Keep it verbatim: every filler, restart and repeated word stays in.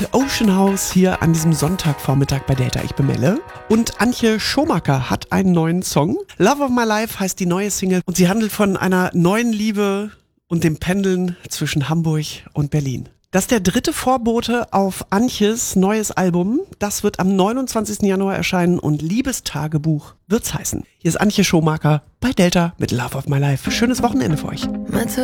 Ocean House hier an diesem Sonntagvormittag bei Delta. Ich bin Melle. Und Antje Schumacher hat einen neuen Song. Love of My Life heißt die neue Single. Und sie handelt von einer neuen Liebe und dem Pendeln zwischen Hamburg und Berlin. Das ist der dritte Vorbote auf Antjes neues Album. Das wird am neunundzwanzigsten Januar erscheinen und Liebestagebuch wird's heißen. Hier ist Antje Schumacher bei Delta mit Love of My Life. Schönes Wochenende für euch.